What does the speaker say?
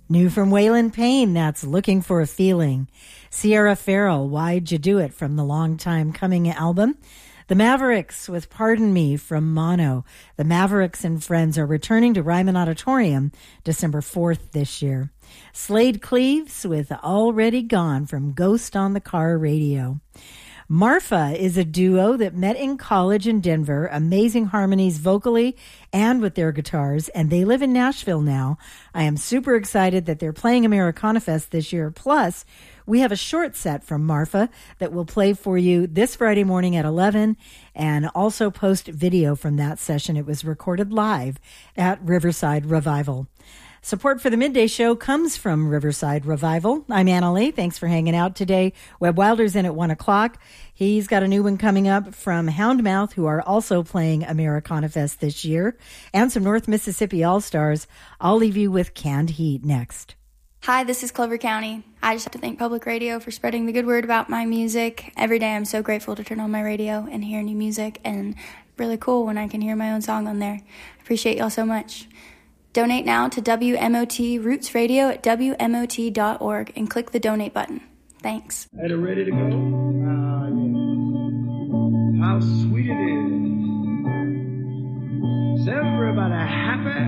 New from Waylon Payne, that's Looking for a Feeling. Sierra Farrell, Why'd You Do It, from the Long Time Coming album. The Mavericks with Pardon Me from Mono. The Mavericks and Friends are returning to Ryman Auditorium December 4th this year. Slade Cleaves with Already Gone from Ghost on the Car Radio. Marfa is a duo that met in college in Denver, amazing harmonies vocally and with their guitars, and they live in Nashville now. I am super excited that they're playing Americana Fest this year. Plus, we have a short set from Marfa that we'll play for you this Friday morning at 11 and also post video from that session. It was recorded live at Riverside Revival. Support for the Midday Show comes from Riverside Revival. I'm Anna Lee. Thanks for hanging out today. Webb Wilder's in at 1 o'clock. He's got a new one coming up from Houndmouth, who are also playing Americana Fest this year, and some North Mississippi All-Stars. I'll leave you with Canned Heat next. Hi, this is Clover County. I just have to thank Public Radio for spreading the good word about my music. Every day I'm so grateful to turn on my radio and hear new music, and really cool when I can hear my own song on there. I appreciate y'all so much. Donate now to WMOT Roots Radio at WMOT.org and click the donate button. Thanks. Are you ready to go? How sweet it is. Is everybody happy?